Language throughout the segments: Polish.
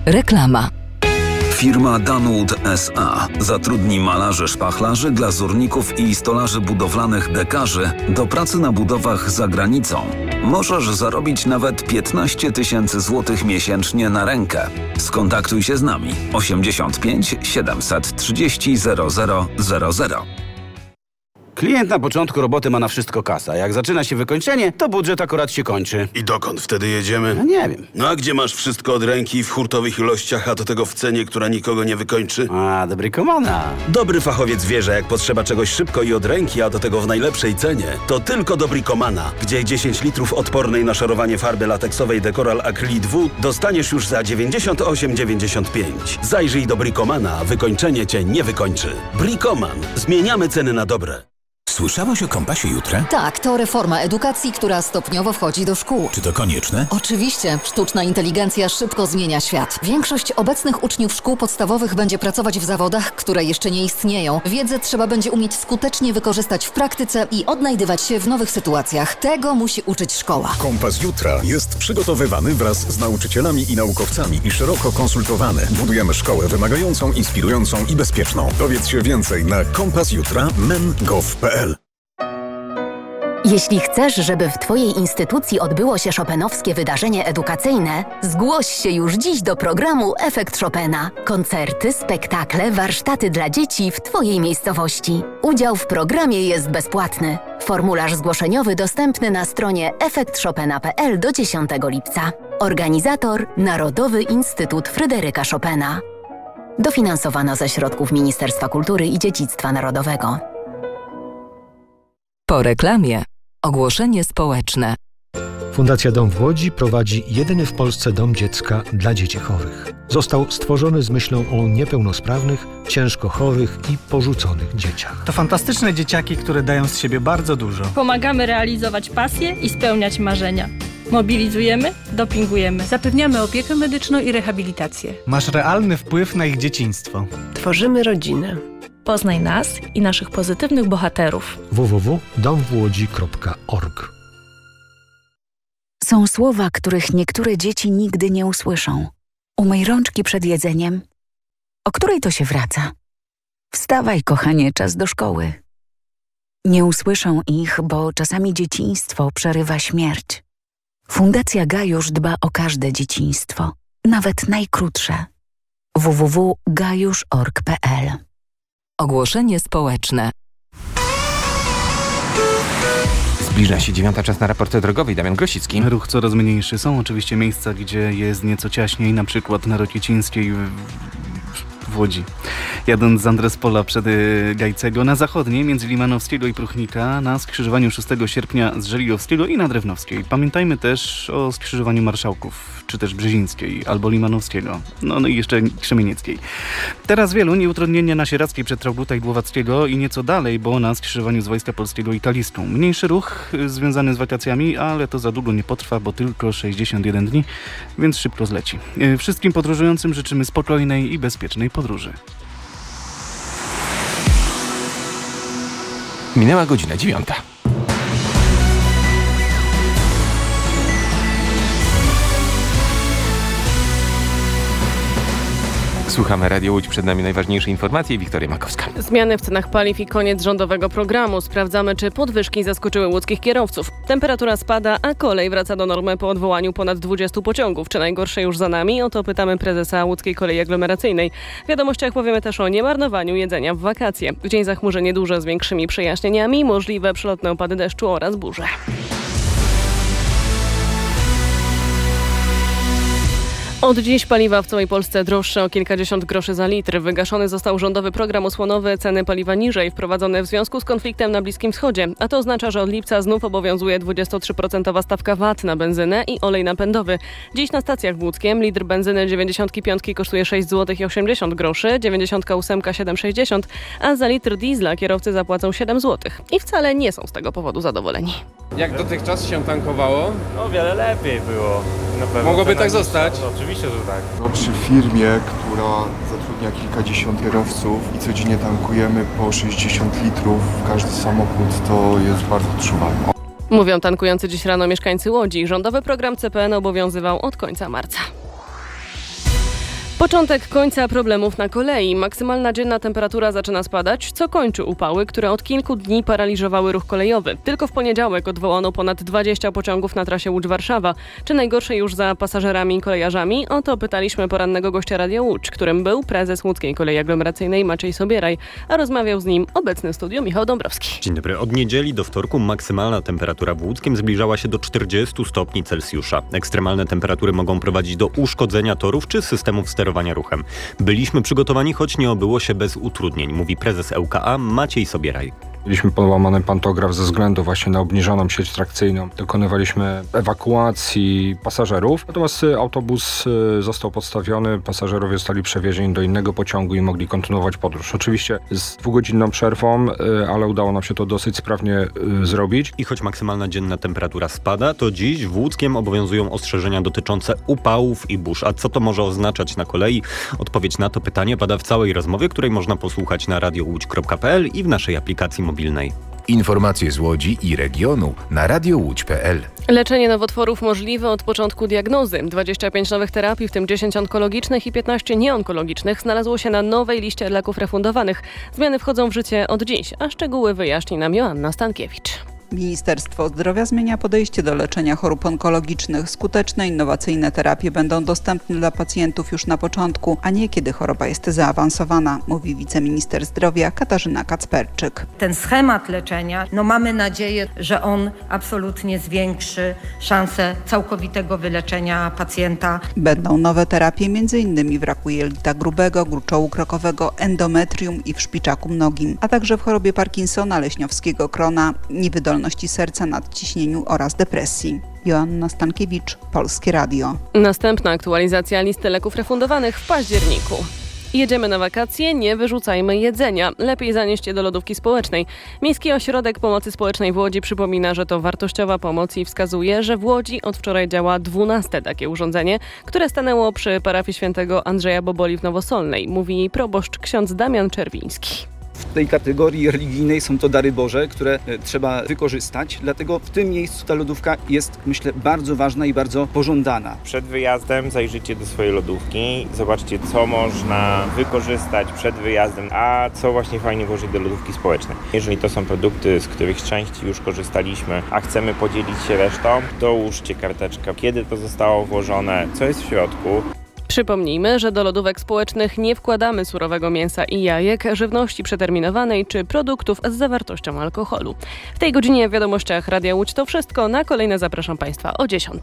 Reklama. Firma Danwood S.A. zatrudni malarzy, szpachlarzy, glazurników i stolarzy budowlanych dekarzy do pracy na budowach za granicą. Możesz zarobić nawet 15 000 złotych miesięcznie na rękę. Skontaktuj się z nami 85 730 0000. Klient na początku roboty ma na wszystko kasa. Jak zaczyna się wykończenie, to budżet akurat się kończy. I dokąd wtedy jedziemy? No nie wiem. No a gdzie masz wszystko od ręki w hurtowych ilościach, a do tego w cenie, która nikogo nie wykończy? A, dobry komana. Dobry fachowiec wie, że jak potrzeba czegoś szybko i od ręki, a do tego w najlepszej cenie, to tylko do Bricomana, gdzie 10 litrów odpornej na szorowanie farby lateksowej Decoral Acrylic W dostaniesz już za 98,95. Zajrzyj do Bricomana, wykończenie cię nie wykończy. Bricoman. Zmieniamy ceny na dobre. Słyszałaś o Kompasie Jutra? Tak, to reforma edukacji, która stopniowo wchodzi do szkół. Czy to konieczne? Oczywiście, sztuczna inteligencja szybko zmienia świat. Większość obecnych uczniów szkół podstawowych będzie pracować w zawodach, które jeszcze nie istnieją. Wiedzę trzeba będzie umieć skutecznie wykorzystać w praktyce i odnajdywać się w nowych sytuacjach. Tego musi uczyć szkoła. Kompas Jutra jest przygotowywany wraz z nauczycielami i naukowcami i szeroko konsultowany. Budujemy szkołę wymagającą, inspirującą i bezpieczną. Dowiedz się więcej na kompasjutra.men.gov.pl. Jeśli chcesz, żeby w Twojej instytucji odbyło się chopinowskie wydarzenie edukacyjne, zgłoś się już dziś do programu Efekt Chopina. Koncerty, spektakle, warsztaty dla dzieci w Twojej miejscowości. Udział w programie jest bezpłatny. Formularz zgłoszeniowy dostępny na stronie efektchopina.pl do 10 lipca. Organizator Narodowy Instytut Fryderyka Chopina. Dofinansowano ze środków Ministerstwa Kultury i Dziedzictwa Narodowego. Po reklamie. Ogłoszenie społeczne. Fundacja Dom w Łodzi prowadzi jedyny w Polsce dom dziecka dla dzieci chorych. Został stworzony z myślą o niepełnosprawnych, ciężko chorych i porzuconych dzieciach. To fantastyczne dzieciaki, które dają z siebie bardzo dużo. Pomagamy realizować pasje i spełniać marzenia. Mobilizujemy, dopingujemy. Zapewniamy opiekę medyczną i rehabilitację. Masz realny wpływ na ich dzieciństwo. Tworzymy rodzinę. Poznaj nas i naszych pozytywnych bohaterów. www.domwłodzi.org. Są słowa, których niektóre dzieci nigdy nie usłyszą. Umyj rączki przed jedzeniem. O której to się wraca? Wstawaj, kochanie, czas do szkoły. Nie usłyszą ich, bo czasami dzieciństwo przerywa śmierć. Fundacja Gajusz dba o każde dzieciństwo, nawet najkrótsze. www.gajusz.org.pl. Ogłoszenie społeczne. Zbliża się 9, czas na raporty drogowy. Damian Grosicki. Ruch coraz mniejszy. Są oczywiście miejsca, gdzie jest nieco ciaśniej, na przykład na Rociecińskiej w Łodzi. Jadąc z Andrespola przed Gajcego na zachodniej między Limanowskiego i Pruchnika, na skrzyżowaniu 6 sierpnia z Żeligowskiego i Nadrewnowskiej. Pamiętajmy też o skrzyżowaniu Marszałków, czy też Brzezińskiej albo Limanowskiego, no i jeszcze Krzemienieckiej. Teraz Wieluń i utrudnienia na Sieradzkiej przed Traugluta i Głowackiego i nieco dalej, bo na skrzyżowaniu z Wojska Polskiego i Talistą. Mniejszy ruch związany z wakacjami, ale to za długo nie potrwa, bo tylko 61 dni, więc szybko zleci. Wszystkim podróżującym życzymy spokojnej i bezpiecznej podróży. Minęła godzina 9. Słuchamy Radio Łódź, przed nami najważniejsze informacje. Wiktoria Makowska. Zmiany w cenach paliw i koniec rządowego programu. Sprawdzamy, czy podwyżki zaskoczyły łódzkich kierowców. Temperatura spada, a kolej wraca do normy po odwołaniu ponad 20 pociągów. Czy najgorsze już za nami? O to pytamy prezesa Łódzkiej Kolei Aglomeracyjnej. W wiadomościach powiemy też o niemarnowaniu jedzenia w wakacje. W dzień zachmurzenie duże z większymi przejaśnieniami, możliwe przelotne opady deszczu oraz burze. Od dziś paliwa w całej Polsce droższe o kilkadziesiąt groszy za litr. Wygaszony został rządowy program osłonowy, ceny paliwa niżej, wprowadzony w związku z konfliktem na Bliskim Wschodzie. A to oznacza, że od lipca znów obowiązuje 23% stawka VAT na benzynę i olej napędowy. Dziś na stacjach w Łódzkiem litr benzyny 95 kosztuje 6,80 zł, 98 7,60, a za litr diesla kierowcy zapłacą 7 zł. I wcale nie są z tego powodu zadowoleni. Jak dotychczas się tankowało? O wiele lepiej było. Na pewno. Mogłoby tak zostać? Oczywiście, że tak. Przy firmie, która zatrudnia kilkadziesiąt kierowców i codziennie tankujemy po 60 litrów w każdy samochód, to jest bardzo odczuwalne. Mówią tankujący dziś rano mieszkańcy Łodzi. Rządowy program CPN obowiązywał od końca marca. Początek końca problemów na kolei. Maksymalna dzienna temperatura zaczyna spadać, co kończy upały, które od kilku dni paraliżowały ruch kolejowy. Tylko w poniedziałek odwołano ponad 20 pociągów na trasie Łódź-Warszawa. Czy najgorsze już za pasażerami i kolejarzami? O to pytaliśmy porannego gościa Radia Łódź, którym był prezes Łódzkiej Kolei Aglomeracyjnej Maciej Sobieraj, a rozmawiał z nim obecny w studiu Michał Dąbrowski. Dzień dobry. Od niedzieli do wtorku maksymalna temperatura w Łódzkiem zbliżała się do 40 stopni Celsjusza. Ekstremalne temperatury mogą prowadzić do uszkodzenia torów czy systemów sterowania ruchem. Byliśmy przygotowani, choć nie obyło się bez utrudnień, mówi prezes ŁKA Maciej Sobieraj. Mieliśmy połamany pantograf ze względu właśnie na obniżoną sieć trakcyjną. Dokonywaliśmy ewakuacji pasażerów, natomiast autobus został podstawiony, pasażerowie zostali przewiezieni do innego pociągu i mogli kontynuować podróż. Oczywiście z 2-godzinną przerwą, ale udało nam się to dosyć sprawnie zrobić. I choć maksymalna dzienna temperatura spada, to dziś w Łódzkiem obowiązują ostrzeżenia dotyczące upałów i burz. A co to może oznaczać na kolei? Odpowiedź na to pytanie pada w całej rozmowie, której można posłuchać na radiołódź.pl i w naszej aplikacji mobilnej. Informacje z Łodzi i regionu na radiołódź.pl. Leczenie nowotworów możliwe od początku diagnozy. 25 nowych terapii, w tym 10 onkologicznych i 15 nieonkologicznych, znalazło się na nowej liście leków refundowanych. Zmiany wchodzą w życie od dziś, a szczegóły wyjaśni nam Joanna Stankiewicz. Ministerstwo Zdrowia zmienia podejście do leczenia chorób onkologicznych. Skuteczne, innowacyjne terapie będą dostępne dla pacjentów już na początku, a nie kiedy choroba jest zaawansowana, mówi wiceminister zdrowia Katarzyna Kacperczyk. Ten schemat leczenia, mamy nadzieję, że on absolutnie zwiększy szanse całkowitego wyleczenia pacjenta. Będą nowe terapie, m.in. w raku jelita grubego, gruczołu krokowego, endometrium i w szpiczaku mnogim, a także w chorobie Parkinsona, leśniowskiego krona, niewydolności serca, nadciśnieniu oraz depresji. Joanna Stankiewicz, Polskie Radio. Następna aktualizacja listy leków refundowanych w październiku. Jedziemy na wakacje, nie wyrzucajmy jedzenia. Lepiej zanieść je do lodówki społecznej. Miejski Ośrodek Pomocy Społecznej w Łodzi przypomina, że to wartościowa pomoc i wskazuje, że w Łodzi od wczoraj działa 12 takie urządzenie, które stanęło przy parafii świętego Andrzeja Boboli w Nowosolnej, mówi proboszcz ksiądz Damian Czerwiński. W tej kategorii religijnej są to dary Boże, które trzeba wykorzystać, dlatego w tym miejscu ta lodówka jest, myślę, bardzo ważna i bardzo pożądana. Przed wyjazdem zajrzyjcie do swojej lodówki, zobaczcie, co można wykorzystać przed wyjazdem, a co właśnie fajnie włożyć do lodówki społecznej. Jeżeli to są produkty, z których z części już korzystaliśmy, a chcemy podzielić się resztą, dołóżcie karteczkę, kiedy to zostało włożone, co jest w środku. Przypomnijmy, że do lodówek społecznych nie wkładamy surowego mięsa i jajek, żywności przeterminowanej czy produktów z zawartością alkoholu. W tej godzinie w wiadomościach Radia Łódź to wszystko. Na kolejne zapraszam Państwa o 10:00.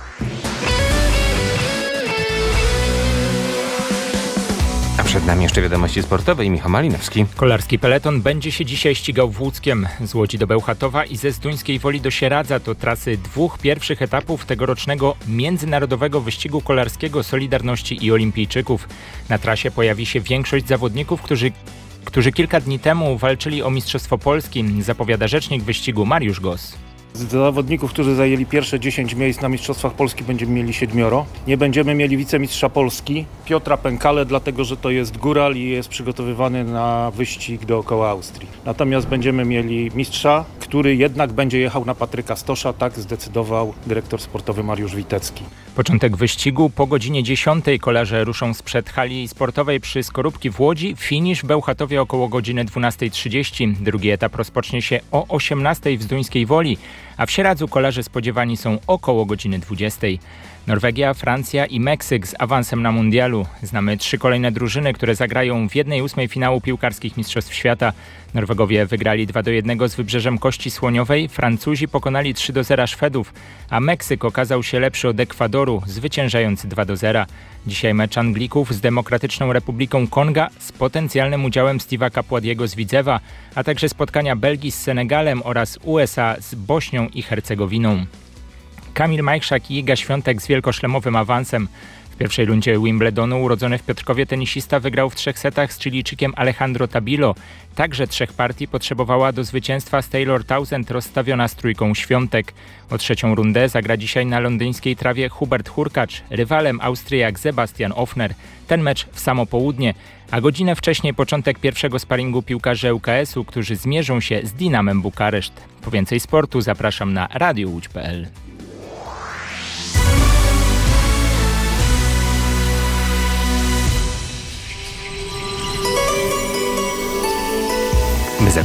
A przed nami jeszcze wiadomości sportowe i Michał Malinowski. Kolarski peleton będzie się dzisiaj ścigał w Łódzkiem. Z Łodzi do Bełchatowa i ze Zduńskiej Woli do Sieradza to trasy 2 pierwszych etapów tegorocznego międzynarodowego wyścigu kolarskiego Solidarności i Olimpijczyków. Na trasie pojawi się większość zawodników, którzy kilka dni temu walczyli o Mistrzostwo Polski, zapowiada rzecznik wyścigu Mariusz Gos. Z zawodników, którzy zajęli pierwsze 10 miejsc na Mistrzostwach Polski, będziemy mieli 7. Nie będziemy mieli wicemistrza Polski Piotra Pękale, dlatego że to jest góral i jest przygotowywany na wyścig dookoła Austrii. Natomiast będziemy mieli mistrza, który jednak będzie jechał na Patryka Stosza, tak zdecydował dyrektor sportowy Mariusz Witecki. Początek wyścigu po godzinie 10:00 kolarze ruszą sprzed hali sportowej przy Skorupki w Łodzi. Finisz w Bełchatowie około godziny 12:30. Drugi etap rozpocznie się o 18:00 w Zduńskiej Woli, a w Sieradzu kolarze spodziewani są około godziny 20:00. Norwegia, Francja i Meksyk z awansem na mundialu. Znamy 3 kolejne drużyny, które zagrają w 1/8 finału piłkarskich Mistrzostw Świata. Norwegowie wygrali 2-1 z Wybrzeżem Kości Słoniowej, Francuzi pokonali 3-0 Szwedów, a Meksyk okazał się lepszy od Ekwadoru, zwyciężający 2-0. Dzisiaj mecz Anglików z Demokratyczną Republiką Konga z potencjalnym udziałem Steve'a Kapładiego z Widzewa, a także spotkania Belgii z Senegalem oraz USA z Bośnią i Hercegowiną. Kamil Majchrzak i Iga Świątek z wielkoszlemowym awansem. W pierwszej rundzie Wimbledonu urodzony w Piotrkowie tenisista wygrał w 3 setach z Chilijczykiem Alejandro Tabilo. Także 3 partii potrzebowała do zwycięstwa z Taylor Townsend rozstawiona z trójką Świątek. O 3. rundę zagra dzisiaj na londyńskiej trawie Hubert Hurkacz, rywalem Austriak Sebastian Ofner. Ten mecz w samo południe, a godzinę wcześniej początek pierwszego sparingu piłkarzy ŁKS-u, którzy zmierzą się z Dinamem Bukareszt. Po więcej sportu zapraszam na radiołódź.pl.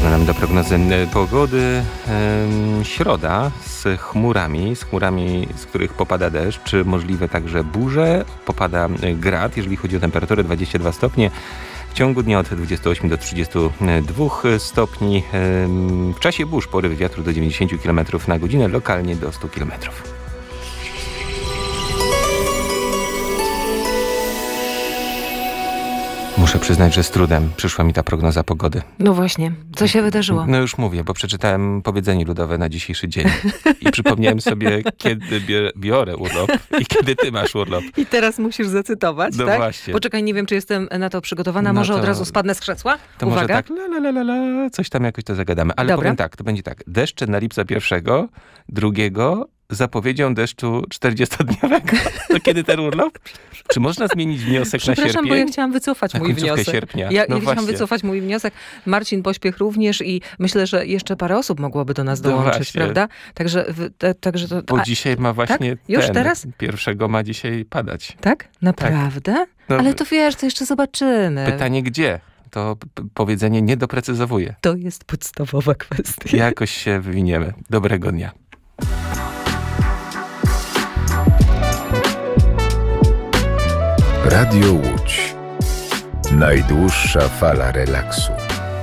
Zaglądamy do prognozy pogody. Środa z chmurami, z których popada deszcz, czy możliwe także burze, popada grad, jeżeli chodzi o temperaturę 22 stopnie. W ciągu dnia od 28 do 32 stopni. W czasie burz porywy wiatru do 90 km na godzinę, lokalnie do 100 km. Muszę przyznać, że z trudem przyszła mi ta prognoza pogody. No właśnie, co się wydarzyło? No już mówię, bo przeczytałem powiedzenie ludowe na dzisiejszy dzień i przypomniałem sobie, kiedy biorę urlop i kiedy ty masz urlop. I teraz musisz zacytować, no tak? Właśnie. Poczekaj, nie wiem, czy jestem na to przygotowana. No może to... od razu spadnę z krzesła? To Uwaga. może tak, coś tam jakoś to zagadamy. Ale Dobra. powiem tak, to będzie tak. Deszcze na lipca 1, 2 zapowiedzią deszczu 40-dniowego. To kiedy ten urlop? Czy można zmienić wniosek na sierpień? Przepraszam, bo ja chciałam wycofać mój wniosek. Sierpnia. Ja no chciałam wycofać mój wniosek. Marcin Pośpiech również i myślę, że jeszcze parę osób mogłoby do nas dołączyć, prawda? Także to... Bo dzisiaj ma właśnie tak? Już teraz? 1 ma dzisiaj padać. Tak? Naprawdę? Tak. No, ale to wiesz, to jeszcze zobaczymy. Pytanie gdzie? To powiedzenie nie doprecyzowuje. To jest podstawowa kwestia. Jakoś się wywiniemy. Dobrego dnia. Radio Łódź. Najdłuższa fala relaksu.